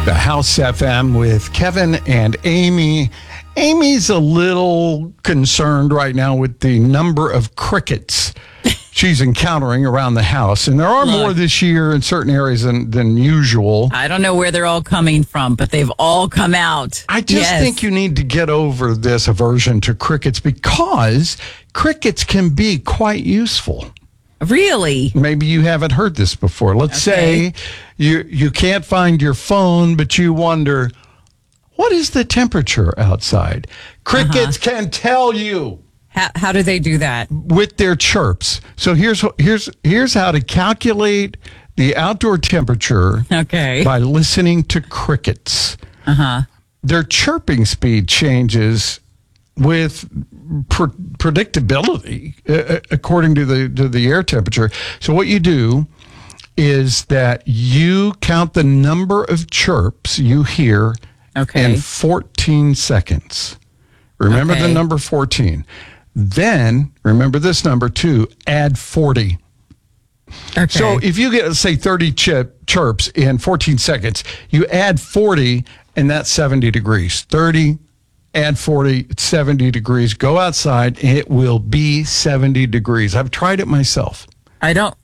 The House FM with Kevin and Amy. Amy's a little concerned right now with the number of crickets she's encountering around the house. And there are more this year in certain areas than usual. I don't know where they're all coming from, but they've all come out. I just think you need to get over this aversion to crickets because crickets can be quite useful. Really? Maybe you haven't heard this before. Let's say you can't find your phone, but you wonder, what is the temperature outside? Crickets can tell you. How do they do that? With their chirps. So here's how to calculate the outdoor temperature by listening to crickets. Their chirping speed changes with predictability according to the air temperature. So what you do is that you count the number of chirps you hear in 14 seconds. Remember the number 14. Then, remember this number too, add 40. So if you get, let's say, 30 chirps in 14 seconds, you add 40, and that's 70 degrees. 30, add 40, it's 70 degrees. Go outside, and it will be 70 degrees. I've tried it myself. I'm not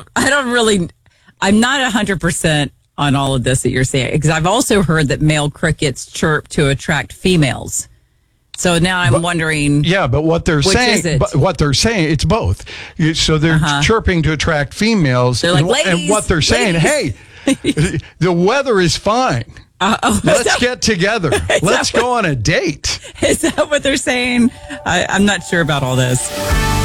100% on all of this that you're saying, because I've also heard that male crickets chirp to attract females. So now I'm wondering. Yeah, but what they're saying, it's both. So they're chirping to attract females. They're like, ladies, and what they're saying, hey, the weather is fine. Let's get together. Let's go on a date. Is that what they're saying? I'm not sure about all this.